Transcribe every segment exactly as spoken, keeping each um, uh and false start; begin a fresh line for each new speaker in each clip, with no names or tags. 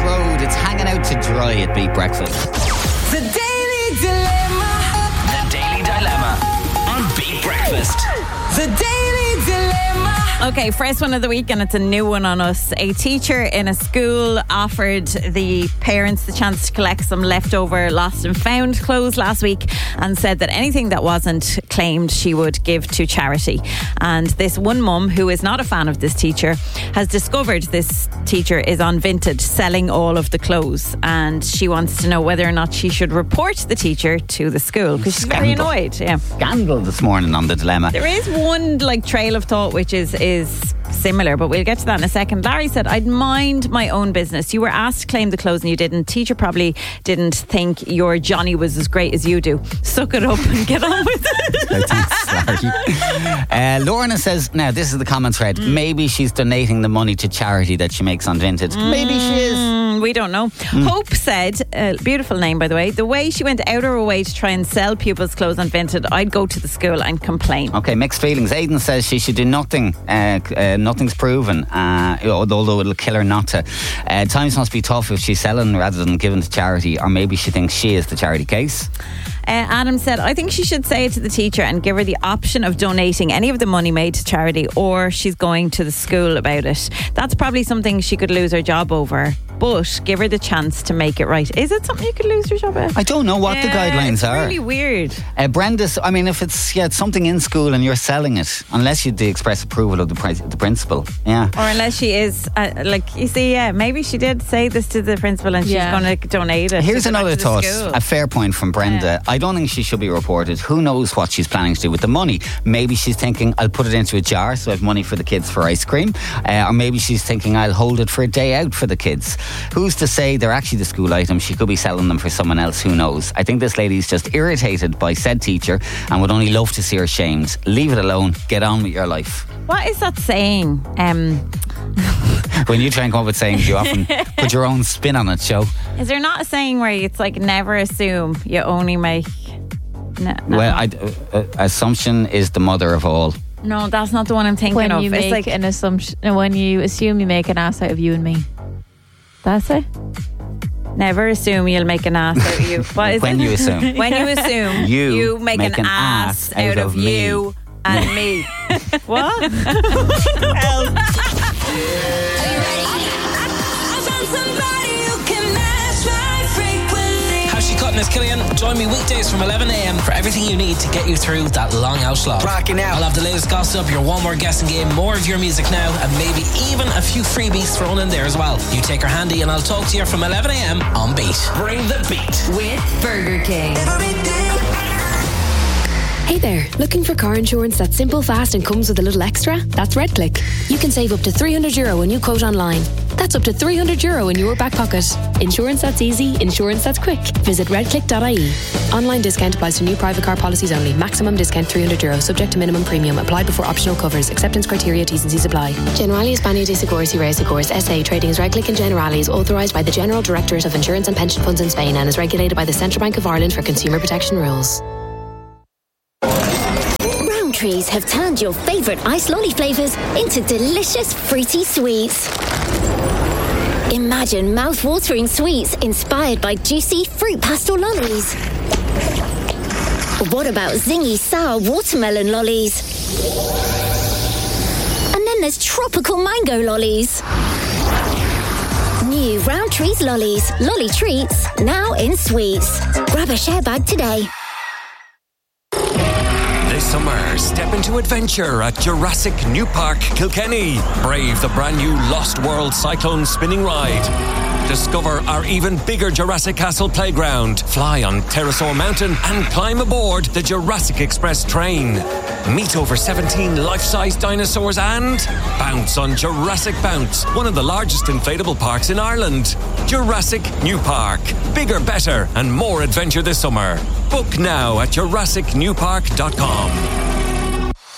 Road. It's hanging out to dry at Beat Breakfast.
The Daily Dilemma.
The Daily Dilemma on Beat Breakfast.
The Daily Dilemma.
Okay, first one of the week, and it's a new one on us. A teacher in a school offered the parents the chance to collect some leftover lost and found clothes last week and said that anything that wasn't claimed she would give to charity. And this one mum, who is not a fan of this teacher, has discovered this teacher is on Vinted selling all of the clothes, and she wants to know whether or not she should report the teacher to the school because she's very annoyed. Yeah,
Scandal this morning on the dilemma.
there is one like trail of thought which is is similar, but we'll get to that in a second. Larry said, I'd mind my own business. You were asked to claim the clothes and you didn't. Teacher probably didn't think your Johnny was as great as you do. Suck it up and get on with it.
Thanks, Larry. Uh, Lorna says, now this is the comment thread, mm. maybe she's donating the money to charity that she makes on Vinted. Mm. Maybe she is.
We don't know. Mm. Hope said, uh, beautiful name by the way, the way she went out of her way to try and sell pupils' clothes on Vinted, I'd go to the school and complain.
Okay, mixed feelings. Aidan says she should do nothing. Uh, uh, nothing's proven, uh, although it'll kill her not to. Uh, times must be tough if she's selling rather than giving to charity, or maybe she thinks she is the charity case.
Uh, Adam said, I think she should say it to the teacher and give her the option of donating any of the money made to charity, or she's going to the school about it. That's probably something she could lose her job over, but give her the chance to make it right. Is it something you could lose your job at?
I don't know what
yeah,
the guidelines
it's
are.
It's really weird.
Uh, Brenda, I mean, if it's yeah, it's something in school and you're selling it, unless you the express approval of the, pri- the principal, yeah.
Or unless she is, uh, like, you see, yeah, maybe she did say this to the principal and she's
Yeah.
going to donate it.
Here's
to go back
another
to the
thought,
school.
a fair point from Brenda.
Yeah.
I don't think she should be reported. Who knows what she's planning to do with the money? Maybe she's thinking, I'll put it into a jar so I have money for the kids for ice cream. Uh, or maybe she's thinking, I'll hold it for a day out for the kids. Who's to say they're actually the school items? She could be selling them for someone else. Who knows? I think this lady's just irritated by said teacher and would only love to see her shamed. Leave it alone. Get on with your life.
What is that saying? Um,
When you try and come up with sayings, you often put your own spin on it, Joe.
is there not a saying where it's like never assume, you only make... No, no.
Well, I, uh, uh, assumption is the mother of all.
No, that's not the one I'm thinking
When
of.
you
It's
make
like
an assumption, no, when you assume you make an ass out of you and me. That's it.
never assume you'll make an ass out of you. What is
When
it?
you assume.
When you assume
You
you make,
make
an,
an
ass,
ass
out of
me.
you and me. What? Well,
How's she cutting us, Killian? Join me weekdays from eleven a.m. for everything you need to get you through that long out slog.
Rocking out.
I'll have the latest gossip, your one more guessing game, more of your music now, and maybe even a few freebies thrown in there as well. You take her handy and I'll talk to you from eleven a.m. on Beat. Bring the beat.
With Burger King.
Hey there, looking for car insurance that's simple, fast and comes with a little extra? That's RedClick. You can save up to three hundred euro when you quote online. That's up to three hundred euro in your back pocket. Insurance that's easy, insurance that's quick. Visit redclick dot I E. Online discount applies to new private car policies only. Maximum discount three hundred euro, subject to minimum premium. Apply before optional covers. Acceptance criteria, T's and C's apply. Generali España de Seguros y Reasegurs S A trading as RedClick and Generali is authorised by the General Directorate of Insurance and Pension Funds in Spain and is regulated by the Central Bank of Ireland for consumer protection rules.
Trees have turned your favourite ice lolly flavours into delicious fruity sweets. Imagine mouth-watering sweets inspired by juicy fruit pastel lollies. What about zingy sour watermelon lollies? And then there's tropical mango lollies. New Rowntree's lollies, lolly treats, now in sweets. Grab a share bag today.
This summer, step into adventure at Jurassic New Park, Kilkenny. Brave the brand new Lost World Cyclone spinning ride. Discover our even bigger Jurassic Castle playground. Fly on Pterosaur Mountain and climb aboard the Jurassic Express train. Meet over seventeen life-size dinosaurs and bounce on Jurassic Bounce, one of the largest inflatable parks in Ireland. Jurassic New Park. Bigger, better and more adventure this summer. Book now at jurassic new park dot com.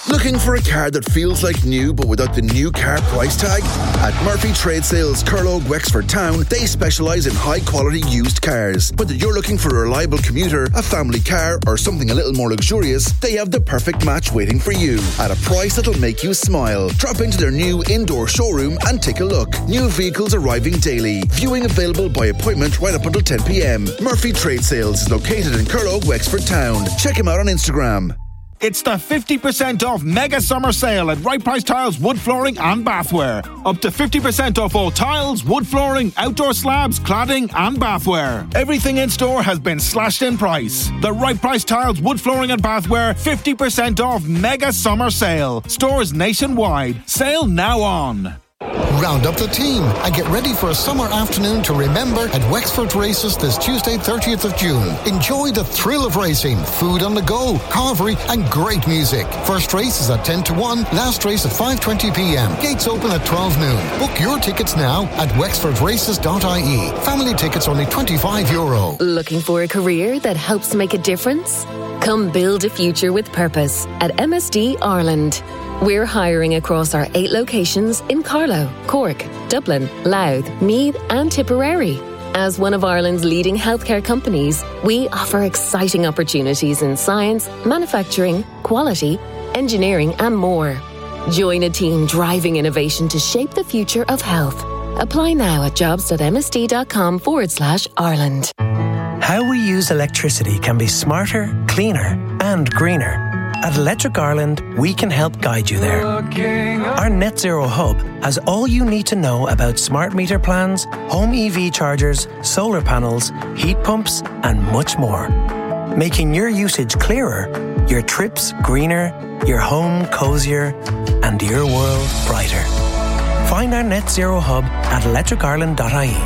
Looking for a car that feels like new but without the new car price tag? At Murphy Trade Sales, Curlogue, Wexford Town, they specialise in high quality used cars. Whether you're looking for a reliable commuter, a family car or something a little more luxurious, they have the perfect match waiting for you at a price that'll make you smile. Drop into their new indoor showroom and take a look. New vehicles arriving daily. Viewing available by appointment right up until ten p.m. Murphy Trade Sales is located in Curlogue, Wexford Town. Check him out on Instagram.
It's the fifty percent off mega summer sale at Right Price Tiles, wood flooring and bathware. Up to fifty percent off all tiles, wood flooring, outdoor slabs, cladding and bathware. Everything in store has been slashed in price. The Right Price Tiles, wood flooring and bathware fifty percent off mega summer sale. Stores nationwide. Sale now on.
Round up the team and get ready for a summer afternoon to remember at Wexford Races this Tuesday, thirtieth of June. Enjoy the thrill of racing, food on the go, carvery and great music. First race is at ten to one, last race at five twenty p.m. Gates open at twelve noon. Book your tickets now at wexford races dot I E. Family tickets only twenty-five euro.
Looking for a career that helps make a difference? Come build a future with purpose at M S D Ireland. We're hiring across our eight locations in Carlow, Cork, Dublin, Louth, Meath and Tipperary. As one of Ireland's leading healthcare companies, we offer exciting opportunities in science, manufacturing, quality, engineering and more. Join a team driving innovation to shape the future of health. Apply now at jobs.msd.com forward slash Ireland.
How we use electricity can be smarter, cleaner and greener. At Electric Ireland, we can help guide you there. Our Net Zero Hub has all you need to know about smart meter plans, home E V chargers, solar panels, heat pumps, and much more. Making your usage clearer, your trips greener, your home cozier, and your world brighter. Find our Net Zero Hub at electric ireland dot I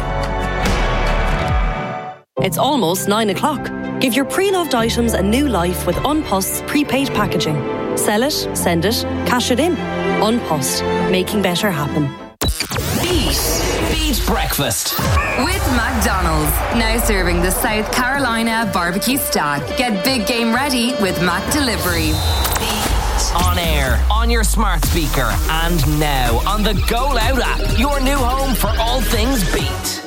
E.
It's almost nine o'clock. Give your pre-loved items a new life with Unpost's prepaid packaging. Sell it, send it, cash it in. Unpost, making better happen.
Beat. Beat Breakfast.
With McDonald's. Now serving the South Carolina barbecue stack. Get big game ready with Mac Delivery.
On air, on your smart speaker, and now on the Go Loud app. Your new home for all things Beat.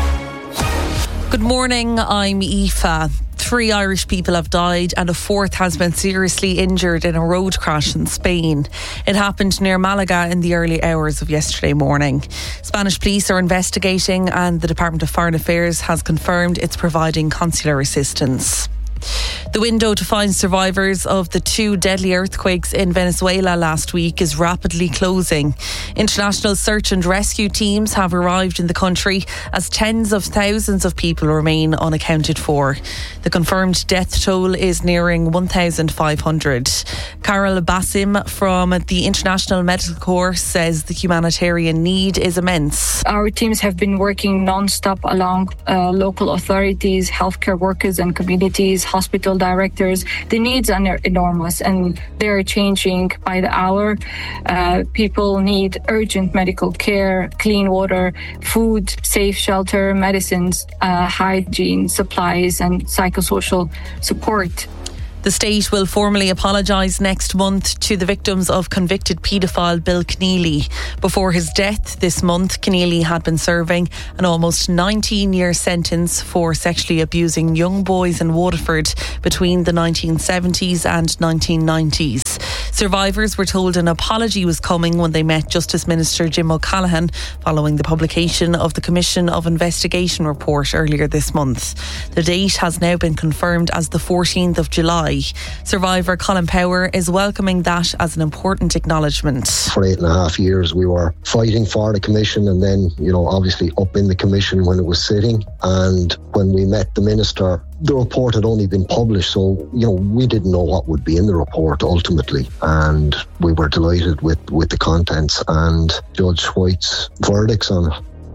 Good morning, I'm Aoife. Three Irish people have died and a fourth has been seriously injured in a road crash in Spain. It happened near Malaga in the early hours of yesterday morning. Spanish police are investigating and the Department of Foreign Affairs has confirmed it's providing consular assistance. The window to find survivors of the two deadly earthquakes in Venezuela last week is rapidly closing. International search and rescue teams have arrived in the country as tens of thousands of people remain unaccounted for. The confirmed death toll is nearing one thousand five hundred. Carol Bassim from the International Medical Corps says the humanitarian need is immense.
Our teams have been working non-stop along uh, local authorities, healthcare workers and communities, hospital directors. The needs are enormous and they're changing by the hour. Uh, people need urgent medical care, clean water, food, safe shelter, medicines, uh, hygiene, supplies and psychosocial support.
The state will formally apologise next month to the victims of convicted paedophile Bill Keneally. Before his death this month, Keneally had been serving an almost nineteen-year sentence for sexually abusing young boys in Waterford between the nineteen seventies and nineteen nineties. Survivors were told an apology was coming when they met Justice Minister Jim O'Callaghan following the publication of the Commission of Investigation report earlier this month. The date has now been confirmed as the fourteenth of July. Survivor Colin Power is welcoming that as an important acknowledgement.
For eight and a half years we were fighting for the Commission and then, you know, obviously up in the Commission when it was sitting, and when we met the Minister, the report had only been published, so, you know, we didn't know what would be in the report ultimately, and we were delighted with, with the contents and Judge White's verdicts on it.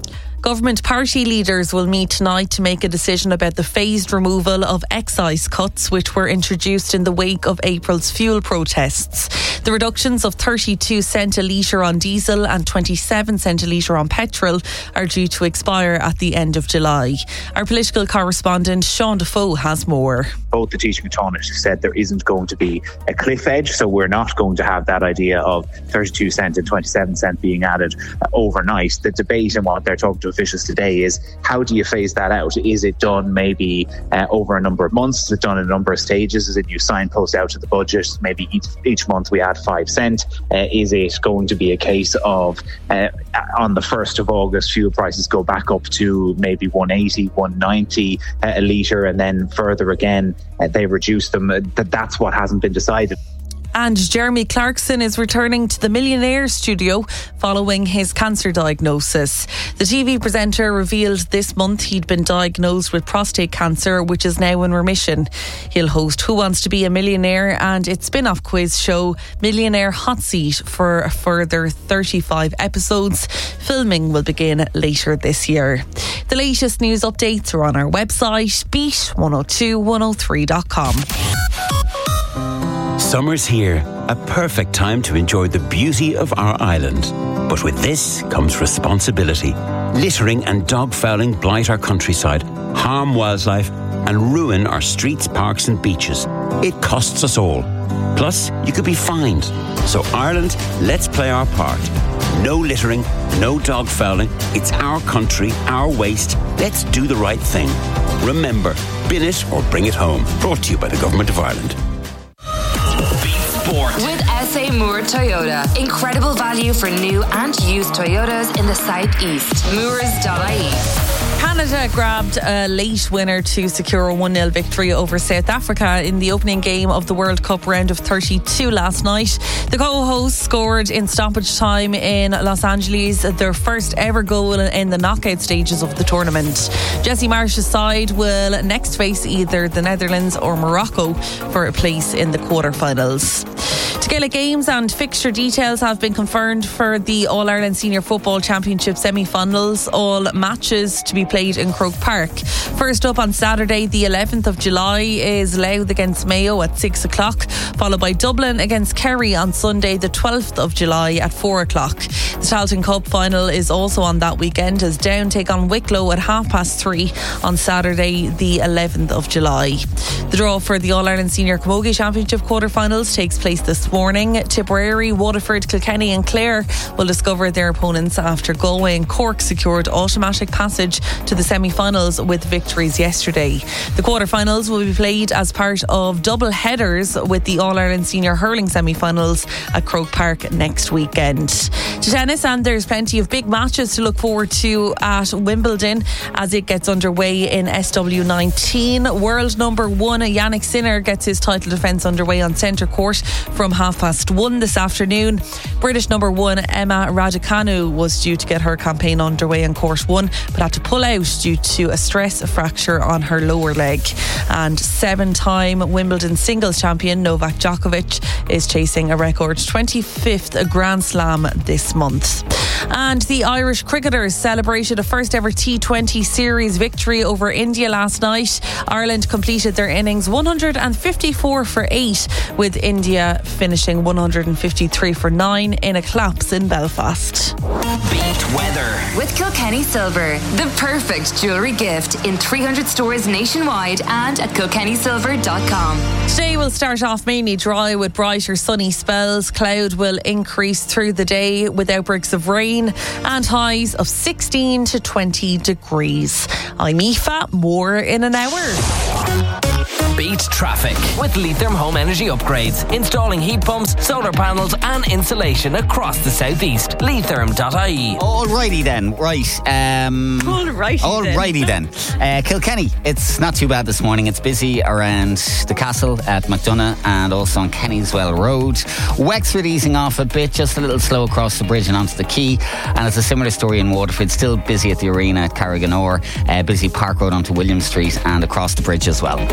Government party leaders will meet tonight to make a decision about the phased removal of excise cuts which were introduced in the wake of April's fuel protests. The reductions of thirty-two cent a litre on diesel and twenty-seven cent a litre on petrol are due to expire at the end of July. Our political correspondent Sean Defoe has more.
Both the Taoiseach and Taoiseach said there isn't going to be a cliff edge, so we're not going to have that idea of thirty-two cent and twenty-seven cent being added uh, overnight. The debate and what they're talking to officials today is, how do you phase that out? Is it done maybe uh, over a number of months? Is it done in a number of stages? Is it you signpost out to the budget? Maybe each, each month we add five cent. Uh, is it going to be a case of uh, on the first of August fuel prices go back up to maybe one eighty, one ninety uh, a litre, and then further again uh, they reduce them? Uh, that that's what hasn't been decided.
And Jeremy Clarkson is returning to the Millionaire studio following his cancer diagnosis. The T V presenter revealed this month he'd been diagnosed with prostate cancer, which is now in remission. He'll host Who Wants to Be a Millionaire and its spin-off quiz show Millionaire Hot Seat for a further thirty-five episodes. Filming will begin later this year. The latest news updates are on our website, beat one oh two one oh three dot com.
Summer's here, a perfect time to enjoy the beauty of our island. But with this comes responsibility. Littering and dog fouling blight our countryside, harm wildlife and ruin our streets, parks and beaches. It costs us all. Plus, you could be fined. So Ireland, let's play our part. No littering, no dog fouling. It's our country, our waste. Let's do the right thing. Remember, bin it or bring it home. Brought to you by the Government of Ireland.
Sport. With S A Moore Toyota. Incredible value for new and used Toyotas in the southeast. Moores dot I E.
Canada grabbed a late winner to secure a one nil victory over South Africa in the opening game of the World Cup round of thirty-two last night. The co-hosts scored in stoppage time in Los Angeles, their first ever goal in the knockout stages of the tournament. Jesse Marsh's side will next face either the Netherlands or Morocco for a place in the quarterfinals. To Gaelic Games and fixture details have been confirmed for the All-Ireland Senior Football Championship semi-finals. All matches to be played in Croke Park. First up on Saturday, the eleventh of July, is Louth against Mayo at six o'clock, followed by Dublin against Kerry on Sunday, the twelfth of July at four o'clock. The Tailteann Cup final is also on that weekend as Down take on Wicklow at half past three on Saturday, the eleventh of July. The draw for the All-Ireland Senior Camogie Championship quarterfinals takes place this morning. Tipperary, Waterford, Kilkenny and Clare will discover their opponents after Galway and Cork secured automatic passage to the semi-finals with victories yesterday. The quarterfinals will be played as part of double headers with the All-Ireland Senior Hurling semi-finals at Croke Park next weekend. To tennis, and there's plenty of big matches to look forward to at Wimbledon as it gets underway in S W nineteen. World number one Yannick Sinner gets his title defence underway on centre court from half past one this afternoon. British number one Emma Raducanu was due to get her campaign underway on court one but had to pull out due to a stress fracture on her lower leg. And seven-time Wimbledon singles champion Novak Djokovic is chasing a record twenty-fifth Grand Slam this month. And the Irish cricketers celebrated a first ever T twenty series victory over India last night. Ireland completed their innings one hundred fifty-four for eight, with India finishing one hundred fifty-three for nine in a collapse in Belfast.
Beat weather. With Kilkenny Silver, the perfect jewellery gift in three hundred stores nationwide and at kilkenny silver dot com.
Today will start off mainly dry with brighter sunny spells. Cloud will increase through the day with outbreaks of rain and highs of sixteen to twenty degrees. I'm Aoife, more in an hour.
Beat traffic with Leitrim Home Energy Upgrades. Installing heat pumps, solar panels and insulation across the southeast. Leitrim dot I E.
Alrighty then, right. Um,
Alrighty,
Alrighty then. then. Uh, Kilkenny, it's not too bad this morning. It's busy around the castle at McDonagh and also on Kennyswell Road. Wexford easing off a bit, just a little slow across the bridge and onto the quay. And it's a similar story in Waterford. Still busy at the arena at Carriganore. Uh, busy Park Road onto William Street and across the bridge as well.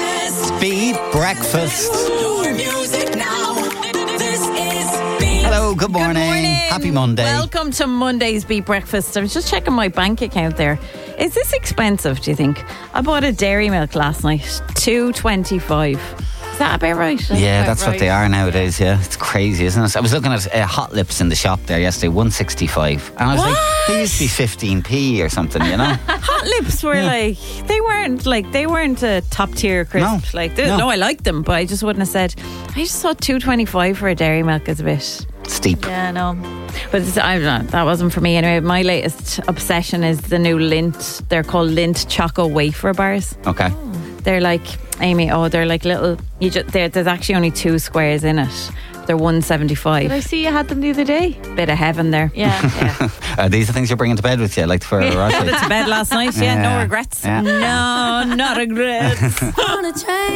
Beat Breakfast.
Your music now. This is Beat.
Hello, Hello, good morning.
Good morning.
Happy Monday.
Welcome to Monday's Beat Breakfast. I was just checking my bank account there. Is this expensive, do you think? I bought a dairy milk last night, two twenty-five. Is that about right?
Yeah,
about
that's
right.
what they are nowadays, yeah. It's crazy, isn't it? I was looking at uh, Hot Lips in the shop there yesterday, one sixty-five. And I was
What?
like, they used to be fifteen p or something, you know?
Hot Lips were
Yeah.
like, they weren't like, they weren't a top tier crisp.
No.
Like, they,
No.
no. I liked them, but I just wouldn't have said, I just thought two twenty-five for a dairy milk is a bit
steep.
Yeah, no. But it's, I don't know, that wasn't for me anyway. My latest obsession is the new Lindt. They're called Lindt Choco Wafer Bars.
Okay.
They're like, Amy, oh, they're like little, you just, there's actually only two squares in it. They're one seventy-five.
Did I see you had them the other day?
Bit of heaven there.
Yeah.
yeah.
Are these the things you're bringing to bed with you, like for
I
Rosie?
put it to bed last night, yeah,
Yeah.
no regrets.
Yeah.
No, not regrets.